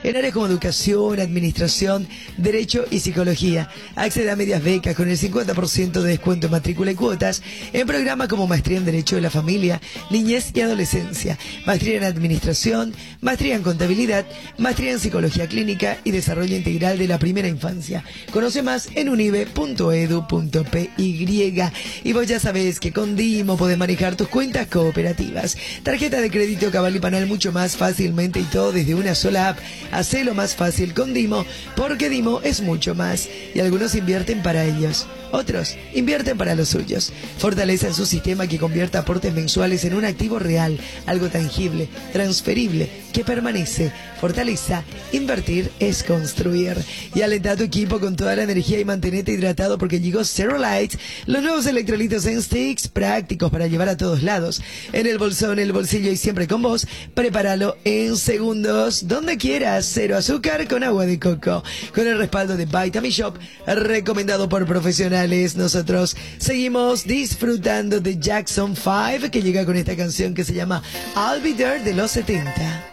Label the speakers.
Speaker 1: en áreas como educación, administración, derecho y psicología. Accede a medias becas con el 50% de descuento en matrícula y cuotas en programas como maestría en Derecho de la Familia, Niñez y Adolescencia, maestría en Administración, maestría en Contabilidad, maestría en Psicología Clínica y Desarrollo Integral de la Primera Infancia. Conoce más en unive.edu.py. Y vos ya sabés que con Dimo podés manejar tus cuentas cooperativas, tarjeta de crédito, Cabal y Panal mucho más fácilmente y todo desde una sola app. Hacelo más fácil con Dimo, porque Dimo es mucho más. Y algunos invierten para ellos, otros invierten para los suyos. Fortalecen su sistema que convierta aportes mensuales en un activo real, algo tangible, transferible, que permanece. Fortaleza, invertir es construir. Y alenta a tu equipo con toda la energía y mantenete hidratado porque llegó Zerolite, los nuevos electrolitos en sticks prácticos para llevar a todos lados, en el bolsón, en el bolsillo y siempre con vos. Prepáralo en segundos, donde quieras. Cero azúcar con agua de coco, con el respaldo de Vitamin Shop, recomendado por profesionales. Nosotros seguimos disfrutando de Jackson 5, que llega con esta canción que se llama I'll Be There de los 70.